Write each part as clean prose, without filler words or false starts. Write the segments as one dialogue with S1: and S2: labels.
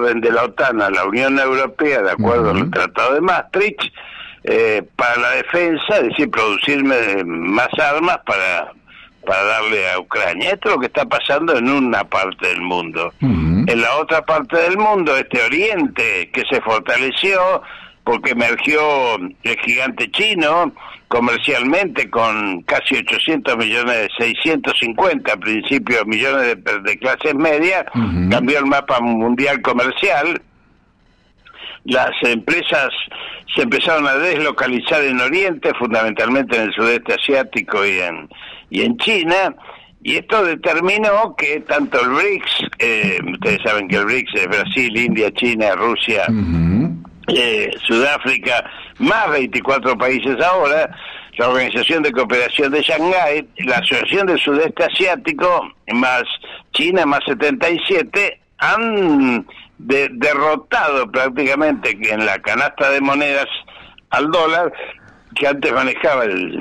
S1: orden de la OTAN a la Unión Europea, de acuerdo al Tratado de Maastricht, para la defensa, es decir, producirme más armas para darle a Ucrania. Esto es lo que está pasando en una parte del mundo. En la otra parte del mundo, este Oriente, que se fortaleció porque emergió el gigante chino comercialmente con casi 800 millones, 650 a principios millones de clases medias, cambió el mapa mundial comercial. Las empresas se empezaron a deslocalizar en Oriente, fundamentalmente en el sudeste asiático y en China, y esto determinó que tanto el BRICS, ustedes saben que el BRICS es Brasil, India, China, Rusia, Sudáfrica, más 24 países ahora, la Organización de Cooperación de Shanghái, la Asociación del Sudeste Asiático, más China, más 77, han derrotado prácticamente en la canasta de monedas al dólar, que antes manejaba el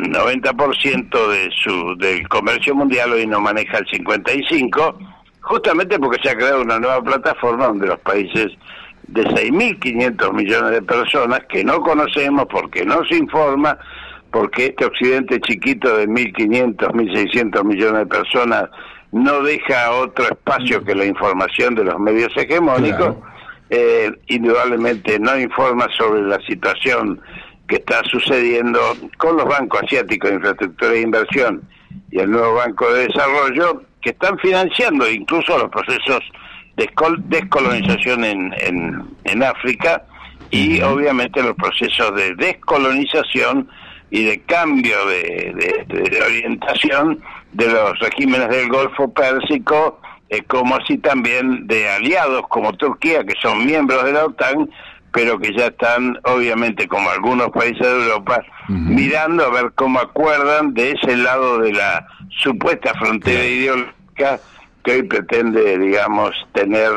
S1: 90% del comercio mundial, hoy no maneja el 55%, justamente porque se ha creado una nueva plataforma donde los países de 6.500 millones de personas que no conocemos, porque no se informa, porque este occidente chiquito de 1.500, 1.600 millones de personas no deja otro espacio que la información de los medios hegemónicos, indudablemente no informa sobre la situación que está sucediendo con los bancos asiáticos de infraestructura e inversión y el nuevo Banco de Desarrollo, que están financiando incluso los procesos de descolonización en África y obviamente los procesos de descolonización y de cambio de orientación de los regímenes del Golfo Pérsico, como así también de aliados como Turquía, que son miembros de la OTAN, pero que ya están, obviamente, como algunos países de Europa, mirando a ver cómo acuerdan de ese lado de la supuesta frontera ideológica que hoy pretende, digamos, tener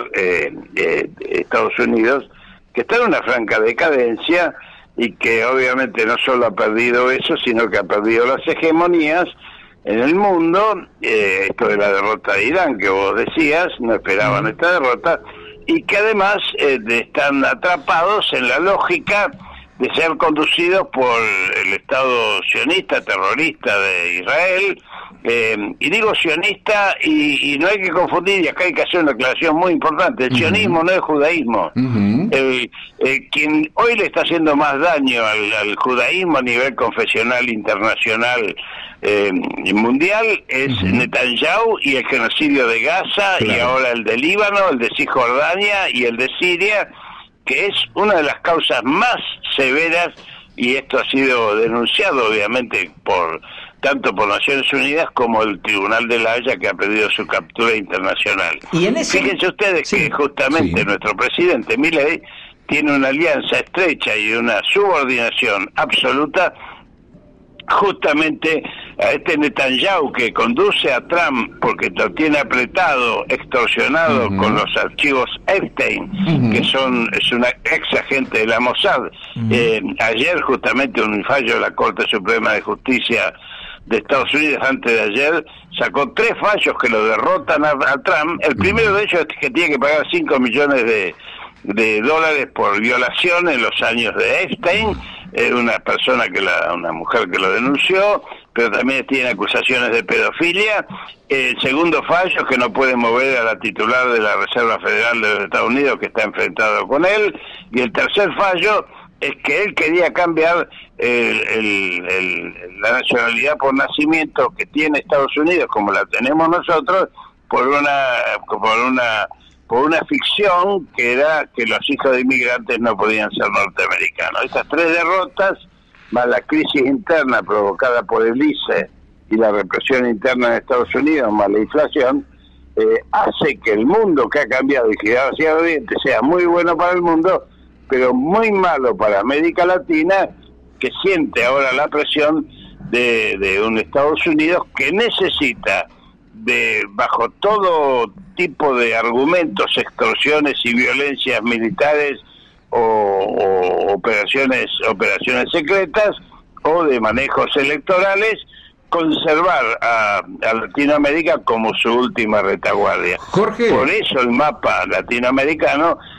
S1: Estados Unidos, que está en una franca decadencia y que obviamente no solo ha perdido eso, sino que ha perdido las hegemonías en el mundo. Esto de la derrota de Irán, que vos decías, no esperaban esta derrota, y que además están atrapados en la lógica de ser conducidos por el Estado sionista, terrorista de Israel, y digo sionista, y no hay que confundir, y acá hay que hacer una aclaración muy importante: el sionismo no es judaísmo. Quien hoy le está haciendo más daño al judaísmo a nivel confesional internacional y mundial es Netanyahu y el genocidio de Gaza, y ahora el de Líbano, el de Cisjordania y el de Siria, que es una de las causas más severas, y esto ha sido denunciado obviamente tanto por Naciones Unidas como el Tribunal de la Haya, que ha pedido su captura internacional. Fíjense ustedes que justamente nuestro presidente Milei tiene una alianza estrecha y una subordinación absoluta justamente a este Netanyahu, que conduce a Trump porque lo tiene apretado, extorsionado con los archivos Epstein, que es una ex agente de la Mossad. Ayer justamente un fallo de la Corte Suprema de Justicia de Estados Unidos, antes de ayer, sacó 3 fallos que lo derrotan a Trump. El primero de ellos es que tiene que pagar 5 millones de dólares por violación en los años de Epstein, una mujer que lo denunció, pero también tiene acusaciones de pedofilia. El segundo fallo es que no puede mover a la titular de la Reserva Federal de los Estados Unidos, que está enfrentado con él. Y el tercer fallo es que él quería cambiar la nacionalidad por nacimiento que tiene Estados Unidos, como la tenemos nosotros, por una ficción que era que los hijos de inmigrantes no podían ser norteamericanos. Estas 3 derrotas, más la crisis interna provocada por el ICE y la represión interna de Estados Unidos, más la inflación, hace que el mundo que ha cambiado y girado hacia el oriente sea muy bueno para el mundo, pero muy malo para América Latina, que siente ahora la presión de un Estados Unidos que necesita bajo todo tipo de argumentos, extorsiones y violencias militares o operaciones secretas o de manejos electorales, conservar a Latinoamérica como su última retaguardia.
S2: Jorge.
S1: Por eso el mapa latinoamericano